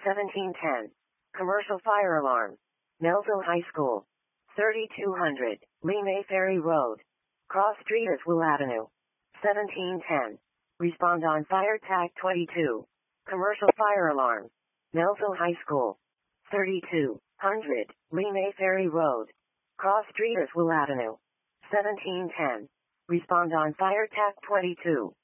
1710. Commercial fire alarm. Melville High School. 3200. Lee May Ferry Road. Cross Street Will Avenue. 1710. Respond on fire tag 22. Commercial fire alarm. Melville High School. 3200. Lee May Ferry Road. Cross Street Will Avenue. 1710. Respond on fire tag 22.